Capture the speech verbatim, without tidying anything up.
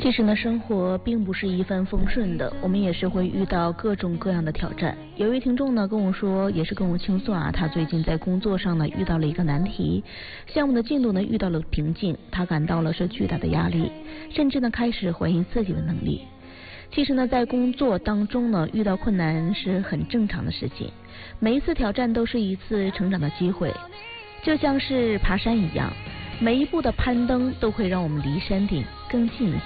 其实呢，生活并不是一帆风顺的，我们也是会遇到各种各样的挑战。有一位听众呢跟我说，也是跟我倾诉啊，他最近在工作上呢遇到了一个难题，项目的进度呢遇到了瓶颈，他感到了是巨大的压力，甚至呢开始怀疑自己的能力。其实呢，在工作当中呢，遇到困难是很正常的事情，每一次挑战都是一次成长的机会，就像是爬山一样，每一步的攀登都会让我们离山顶更近一些。